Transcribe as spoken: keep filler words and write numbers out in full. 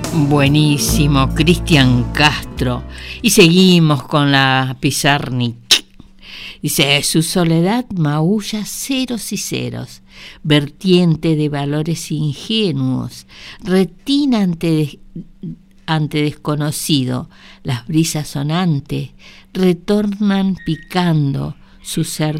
Buenísimo, Cristian Castro. Y seguimos con la Pizarnik. Dice, su soledad maulla ceros y ceros, vertiente de valores ingenuos, retina ante, ante desconocido, las brisas sonantes retornan picando su ser